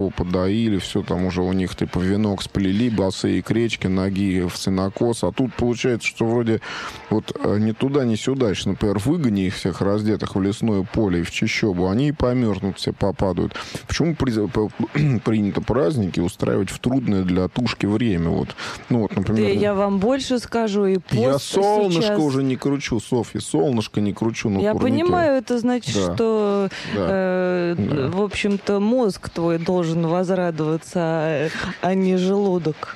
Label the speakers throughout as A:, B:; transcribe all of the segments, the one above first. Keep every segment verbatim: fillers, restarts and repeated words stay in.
A: корову подоили, все там уже у них типа венок сплели, босые кречки, ноги в сенокос. А тут получается, что вроде вот ни туда, ни сюда. Сейчас, например, выгони их всех раздетых в лесное поле и в чащобу, они и померзнут, все попадают. Почему при... принято праздники устраивать в трудное для тушки время? Вот. Ну, вот, например,
B: да я вам больше скажу, и пост
A: я солнышко
B: сейчас...
A: уже не кручу, Софья, солнышко не кручу на
B: Я
A: турнике.
B: понимаю, это значит, да. что,
A: да.
B: Э, да. в общем-то, мозг твой должен возрадоваться, а, а не желудок.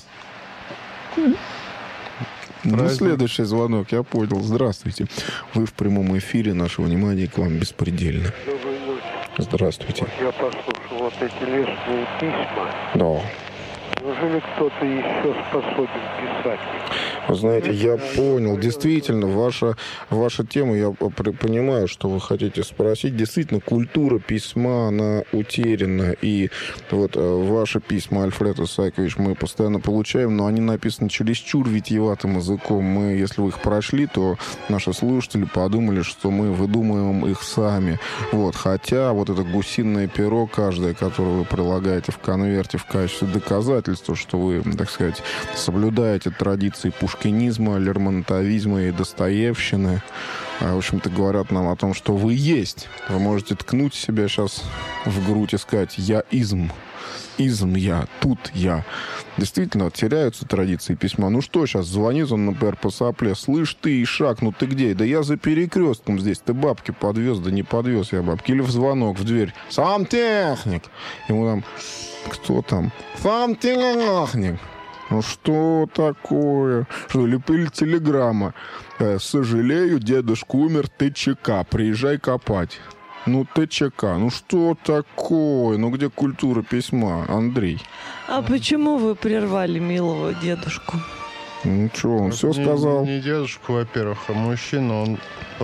A: Ну, следующий звонок, я понял. Здравствуйте. Вы в прямом эфире, наше внимание к вам беспредельно.
C: Доброй ночи.
A: Здравствуйте.
C: Вот я послушал вот эти лестные письма.
A: Да.
C: Неужели кто-то еще способен писать?
A: Вы знаете, я понял. Действительно, ваша, ваша тема, я понимаю, что вы хотите спросить. Действительно, культура письма, она утеряна. И вот ваши письма, Альфред Исаакович, мы постоянно получаем, но они написаны чересчур витиеватым языком. Мы, если вы их прошли, то наши слушатели подумали, что мы выдумываем их сами. Вот. Хотя вот это гусиное перо, каждое, которое вы прилагаете в конверте в качестве доказательства, что вы, так сказать, соблюдаете традиции пушкинизма, лермонтовизма и достоевщины. В общем-то, говорят нам о том, что вы есть. Вы можете ткнуть себя сейчас в грудь и сказать «я изм». Изм я, тут я. Действительно, теряются традиции письма. Ну что, сейчас звонит он, например, по сопле. Слышь ты, Ишак, ну ты где? Да я за перекрестком здесь. Ты бабки подвез, да не подвез я бабки. Или в звонок в дверь. Сам техник. Ему там, кто там? Сам техник. Ну что такое? Что, или, или телеграмма. Э, сожалею, дедушка умер, ты ЧК, приезжай копать. Ну, ТЧК, ну что такое? Ну, где культура письма, Андрей?
B: А почему вы прервали милого дедушку?
A: Ну, что, он все
D: не,
A: сказал?
D: Не дедушку, во-первых, а мужчина. Он,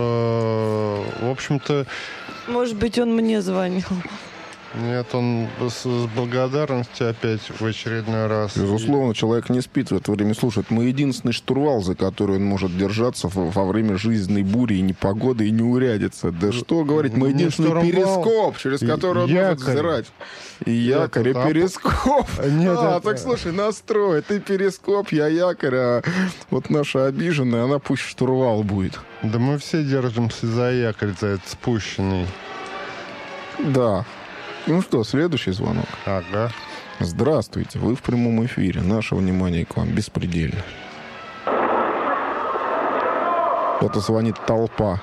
D: э, в общем-то...
B: Может быть, он мне звонил.
D: Нет, он с, с благодарностью опять в очередной раз.
A: Безусловно, человек не спит в это время, слушает. Мы единственный штурвал, за который он может держаться во время жизненной бури и непогоды, и не урядиться. Да что говорить, мы единственный штурвал, перископ, через который он якорь. Может взирать. И якорь, это, и перископ. Нет, а, это... так слушай, настрой. Ты перископ, я якорь, а вот наша обиженная, она пусть штурвал будет.
D: Да мы все держимся за якорь, за этот спущенный.
A: Да. Ну что, следующий звонок.
D: Ага.
A: Здравствуйте, вы в прямом эфире. Наше внимание к вам беспредельно. Это звонит толпа.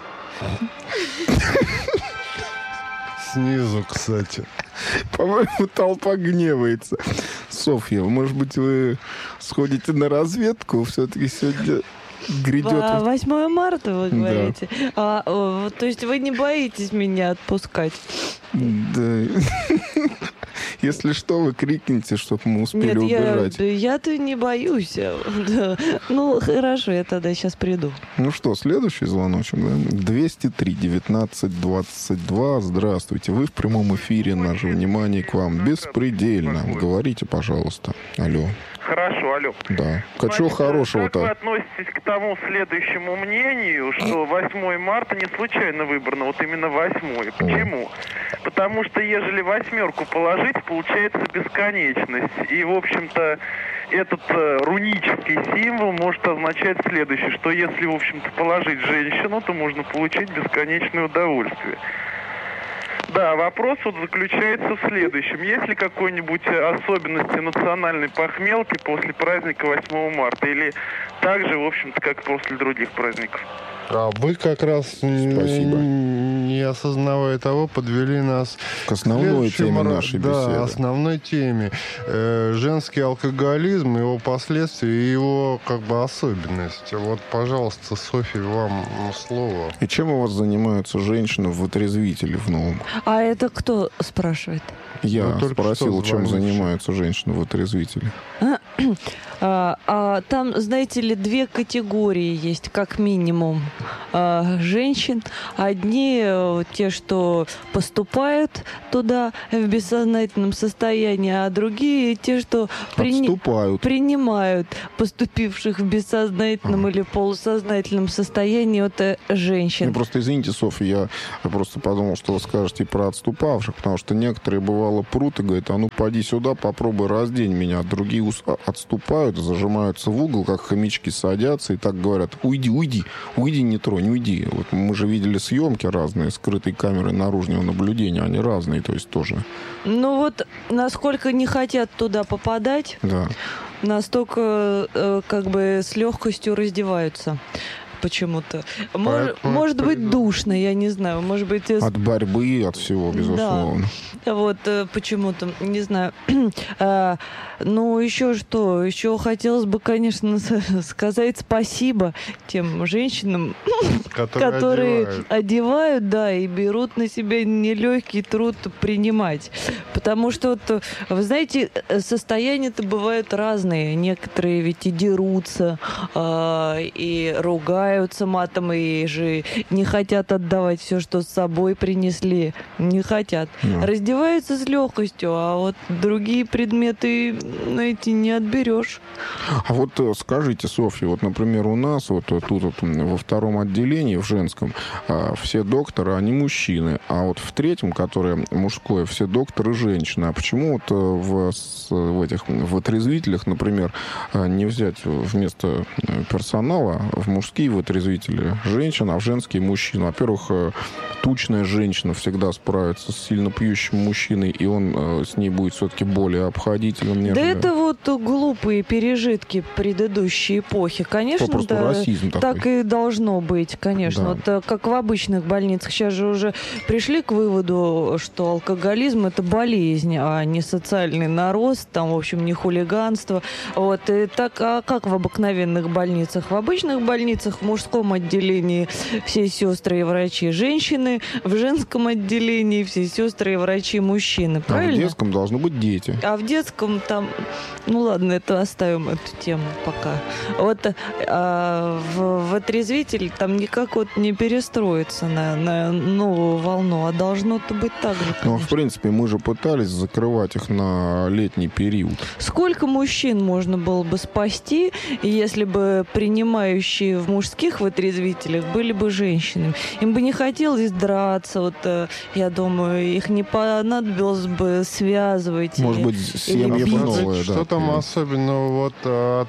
D: Снизу, кстати.
A: По-моему, толпа гневается. Софья, может быть, вы сходите на разведку? Все-таки сегодня... Грядет...
B: восьмое марта, вы говорите. Да. А, о, то есть вы не боитесь меня отпускать?
A: Да. Если что, вы крикните, чтобы мы успели
B: Нет,
A: убежать.
B: Я, я-то не боюсь. Да. Ну, хорошо, я тогда сейчас приду.
A: Ну что, следующий звоночек. Да? двести три девятнадцать двадцать два. Здравствуйте. Вы в прямом эфире. Наше внимание к вам беспредельно. Говорите, пожалуйста. Алло.
E: Хорошо, алло.
A: Да. А чего хорошего-то?
E: Как вы относитесь к тому следующему мнению, что восьмое марта не случайно выбрано, вот именно восьмое? Почему? Потому что ежели восьмерку положить, получается бесконечность. И, в общем-то, этот э, рунический символ может означать следующее, что если, в общем-то, положить женщину, то можно получить бесконечное удовольствие. Да, вопрос вот заключается в следующем. Есть ли какой-нибудь особенности национальной похмелки после праздника восьмого марта? Или так же, в общем-то, как после других праздников?
D: А вы как раз,
A: Спасибо.
D: не осознавая того, подвели нас
A: к основной теме нашей
D: да,
A: беседы.
D: Да, основной теме. Э, женский алкоголизм, его последствия и его как бы особенности. Вот, пожалуйста, Софья, вам слово.
A: И чем у вас занимаются женщины в отрезвителе в новом?
B: А это кто спрашивает?
A: Я ну, спросил, чем занимаются женщины в отрезвителе.
B: А, а, там, знаете ли, две категории есть, как минимум. э, женщин. Одни э, те, что поступают туда в бессознательном состоянии, а другие те, что прини-
A: Отступают.
B: принимают поступивших в бессознательном или полусознательном состоянии от э, женщин.
A: Ну, просто извините, Софья, я просто подумал, что вы скажете про отступавших, потому что некоторые, бывало, прут и говорят: а ну, поди сюда, попробуй раздень меня. А другие ус- отступают, зажимаются в угол, как хомячки садятся и так говорят: уйди, уйди, уйди, не тронь, уйди. Вот мы же видели съемки разные, скрытой камерой наружного наблюдения, они разные, то есть тоже.
B: Ну вот, насколько не хотят туда попадать,
A: Да.
B: настолько э, как бы с легкостью раздеваются почему-то. Мож-
D: Поэтому
B: может быть,
D: приду.
B: душно, я не знаю. Может быть, э,
A: От борьбы, от всего, безусловно.
B: вот э, почему-то, не знаю. А, ну, еще что? Еще хотелось бы, конечно, с- сказать спасибо тем женщинам,
D: Которые,
B: которые
D: одевают.
B: одевают, да, и берут на себя нелегкий труд принимать. Потому что, вот, вы знаете, состояния-то бывают разные. Некоторые ведь и дерутся, а, и ругаются матом, и же не хотят отдавать все, что с собой принесли. Не хотят.
A: Да.
B: Раздеваются с легкостью, а вот другие предметы, знаете, не отберешь.
A: А вот э, скажите, Софья, вот, например, у нас вот э, тут вот, м, во втором отделении, в женском, а, все докторы, они мужчины, а вот в третьем, которое мужское, все докторы женщины. А почему вот э, в, с- в этих в отрезвителях, например, э, не взять вместо э, персонала в мужские вытрезвители женщин, а в женские мужчин? Во-первых, э, тучная женщина всегда справится с сильно пьющим мужчиной, и он э, с ней будет все-таки более обходительным, нежели...
B: Да это вот глупые пережитки предыдущей эпохи. Конечно,
A: Попросту
B: да,
A: расизм такой.
B: так и должно быть, конечно.
A: Да.
B: Вот э, как в обычных больницах. Сейчас же уже пришли к выводу, что алкоголизм — это болезнь, а не социальный нарост, там, в общем, не хулиганство. Вот. И так, а как в обыкновенных больницах? В обычных больницах в мужском отделении все сестры и врачи женщины, в женском отделении все сестры и врачи мужчины.
A: А в
B: Правильно?
A: детском должны быть дети.
B: А в детском там, ну ладно, это оставим эту тему пока. Вот а, в, в отрезвитель там никак вот не перестроиться на, на новую волну, а должно-то быть так же,
A: Ну, а в
B: конечно.
A: принципе, мы же пытались закрывать их на летний период.
B: Сколько мужчин можно было бы спасти, если бы принимающие в мужских вытрезвителях были бы женщинами? Им бы не хотелось драться, вот, э, я думаю, их не понадобилось бы связывать.
A: Может
B: или-
A: быть, семьи
B: бить.
A: новые,
D: Что
A: да.
D: там особенного вот от,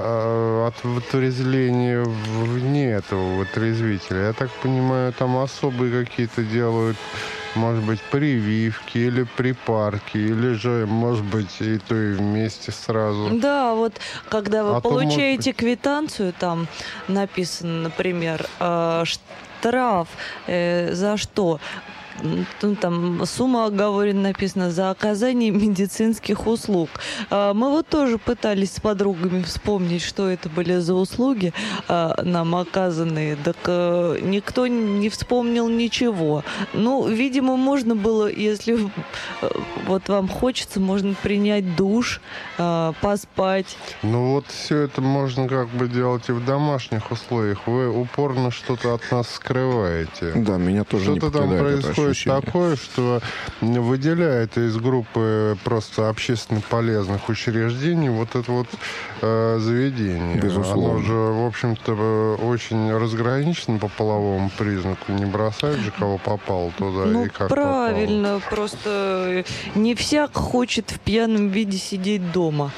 D: э, от вытрезвления вне этого вытрезвителя? Я так понимаю, там особые какие-то делают, может быть, прививки или припарки, или же, может быть, и то и вместе сразу.
B: Да, вот когда вы
D: А то,
B: получаете квитанцию, там написано, например, э, штраф э, за что? М, ну, там сумма оговорена, написано, за оказание медицинских услуг. А, мы вот тоже пытались с подругами вспомнить, что это были за услуги а, нам оказанные. Так а, никто не вспомнил ничего. Ну, видимо, можно было, если э, вот вам хочется, можно принять душ, а, поспать.
D: Ну вот все это можно как бы делать и в домашних условиях. Вы упорно что-то от нас скрываете.
A: Да, меня тоже не
D: Что-то там
A: покидает это
D: происходит
A: ощущение.
D: такое, что выделяет из группы просто общественно полезных учреждений вот это вот э, заведение.
A: Безусловно.
D: Оно же, в общем-то, э, очень разграничено по половому признаку. Не бросают же, кого попало туда
B: Ну,
D: и как
B: правильно, просто не всяк хочет в пьяном виде сидеть дома.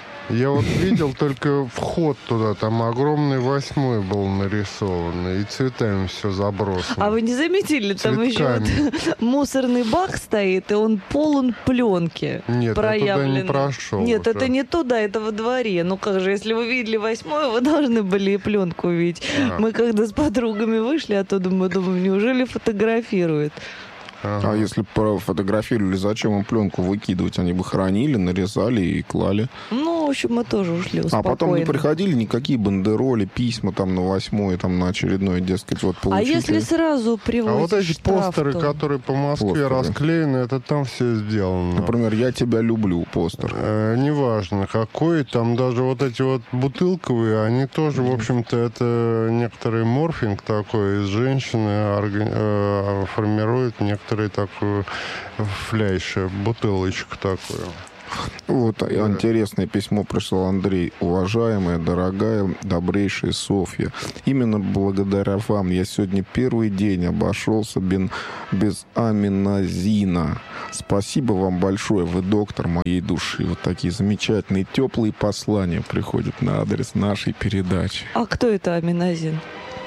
D: Я вот видел только вход туда, там огромный восьмой был нарисован, и цветами все забросано.
B: А вы не заметили, там еще
D: Цветками.
B: вот мусорный бак стоит, и он полон пленки.
D: Нет, я туда не
B: проявленной.
D: прошел.
B: Нет,
D: уже.
B: это не туда, это во дворе. Ну как же, если вы видели восьмой, вы должны были и пленку увидеть.
D: А.
B: Мы когда с подругами вышли оттуда, мы думаем, неужели фотографируют?
D: Ага.
A: А если бы фотографировали, зачем им пленку выкидывать? Они бы хранили, нарезали и клали.
B: Ну, Ну, в общем, мы тоже ушли
A: А
B: успокоенно.
A: потом не приходили никакие бандероли, письма там на восьмое, там на очередное, дескать, вот
B: А
A: получите.
B: если сразу приводить
D: А вот эти
B: штраф,
D: постеры,
B: то-
D: которые по Москве
A: Постеры.
D: расклеены, это там все сделано.
A: Например, «Я тебя люблю» постер.
D: Э, неважно какой, там даже вот эти вот бутылковые, они тоже, в общем-то, это некоторый морфинг такой из женщины орга- э, формирует некоторый такой фляж, бутылочку такую.
A: Вот интересное письмо прислал Андрей. Уважаемая, дорогая, добрейшая Софья, именно благодаря вам я сегодня первый день обошелся бен- без аминозина. Спасибо вам большое, вы доктор моей души. Вот такие замечательные, теплые послания приходят на адрес нашей передачи.
B: А кто это аминозин?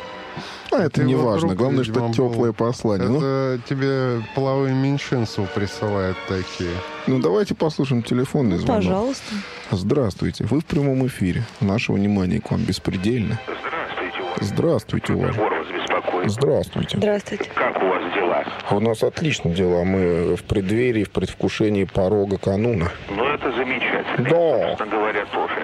A: А это
D: Ты
A: не
D: вот
A: важно.
D: друг,
A: Главное,
D: видимо,
A: что
D: был.
A: теплое послание. Ну,
D: Это тебе половые меньшинства присылают такие.
A: ну, давайте послушаем телефонный звонок.
B: Пожалуйста.
A: Здравствуйте. Вы в прямом эфире. Наше внимание к вам беспредельно.
F: Здравствуйте, Ольга.
A: Здравствуйте, уважаемый.
F: Егор вас беспокоит.
A: Здравствуйте.
B: Здравствуйте.
F: Как у вас дела?
A: У нас отлично дела. Мы в преддверии, в предвкушении порога кануна.
F: Ну, это замечательно.
A: Да.
F: Собственно говоря, тоже.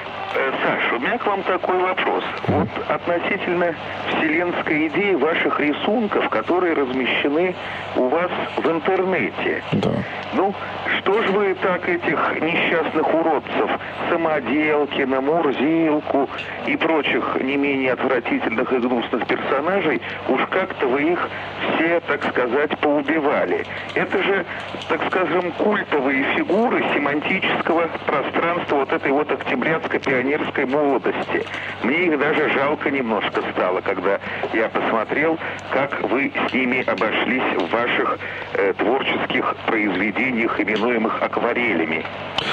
F: Э, Саш, у меня к вам такой вопрос. Вот относительно вселенской идеи ваших рисунков, которые размещены у вас в интернете.
A: Да.
F: Ну, что ж вы так этих несчастных уродцев, Самоделкина, Мурзилку и прочих не менее отвратительных и гнусных персонажей, уж как-то вы их все, так сказать, поубивали. Это же, так скажем, культовые фигуры семантического пространства вот этой вот октябрятской пионерской молодости. Мне их даже жалко немножко стало, когда я посмотрел, как вы с ними обошлись в ваших э, творческих произведениях, именуемых акварелями.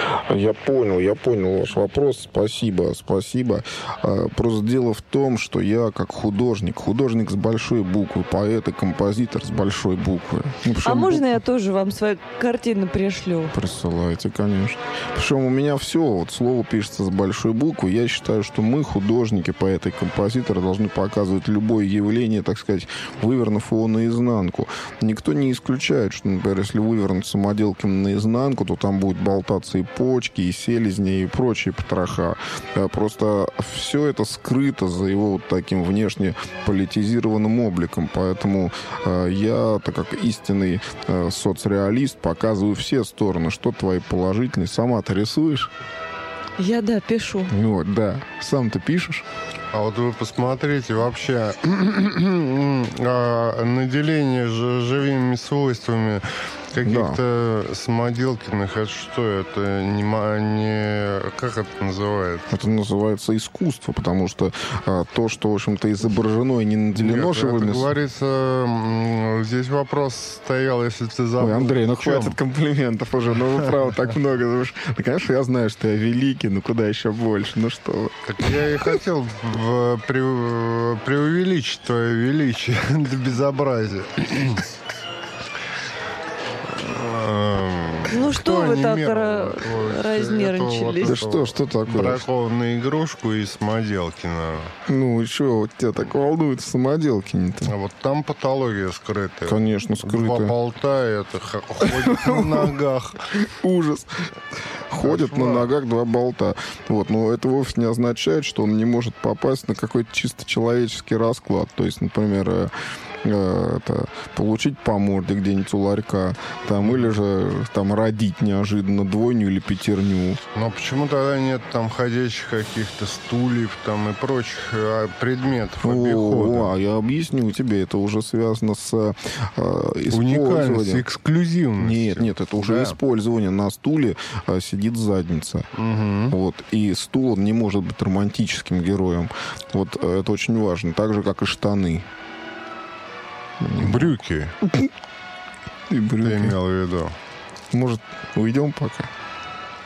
A: Я понял, я понял ваш вопрос. Спасибо, спасибо. А, Просто дело в том, что я как художник, художник с большой буквы, поэт и композитор с большой буквы. Ну,
B: А
A: причем
B: можно
A: буквы
B: я тоже вам свои картины пришлю?
A: Присылайте, конечно. Причем у меня все, вот слово пишется с большой буквы. Я считаю, что мы, художники, поэты и композиторы, должны показывать любое явление, так сказать, вывернув его наизнанку. Никто не исключает, что, например, если вывернуть Самоделкина наизнанку, то там будет болтаться и почки, и селезни, и прочие потроха. А Просто все это скрыто за его вот таким внешне политизированным обликом. Поэтому э, я, так как истинный э, соцреалист, показываю все стороны. Что твои положительные? Сама ты рисуешь?
B: Я, да, пишу.
A: Ну вот, да. Сам ты пишешь?
D: А вот вы посмотрите, вообще а, наделение ж- живыми свойствами каких-то Самоделкиных, это что? Это не, ма- не... Как это называется?
A: Это называется искусство, потому что а, то, что, в общем-то, изображено и не наделено
D: Нет,
A: живыми...
D: это говорится, м, здесь вопрос стоял, если ты забыл.
A: Ой, Андрей, ну
D: в чем?
A: хватит комплиментов уже. Ну, вы правда так много. Ну, уж- да, конечно, я знаю, что я великий, но куда еще больше? Ну что вы.
D: Так я и хотел в- прев- преувеличить твое величие до безобразия.
B: Ну что вы так
D: анимировал
B: ра-
D: вот
B: разнервничались?
A: Да
D: эту
A: что, что такое?
D: бракованную игрушку из Самоделкина?
A: Ну, и что, вот тебя так волнует в Самоделкине-то?
D: А вот там патология скрытая.
A: Конечно,
D: Два
A: скрытая.
D: болта, и это х- ходит на ногах.
A: Ужас. Ходят на
D: Кошмар.
A: ногах два болта. Вот, но это вовсе не означает, что он не может попасть на какой-то чисто человеческий расклад. То есть, например, э, э, это, получить по морде где-нибудь у ларька, там, или же там родить неожиданно двойню или пятерню.
D: Но почему тогда нет там ходячих каких-то стульев там и прочих а, предметов обихода?
A: О, а я объясню тебе, это уже связано с э,
D: Уникальность,
A: использованием.
D: эксклюзивность.
A: Нет, нет, это уже
D: Да.
A: использование. На стуле э, сидит задница.
D: Мгм.
A: Вот. И стул он не может быть романтическим героем. Вот э, это очень важно. Так же, как и штаны.
D: Брюки,
A: И
D: ты
A: брюки.
D: имел в виду.
A: Может, уйдем пока?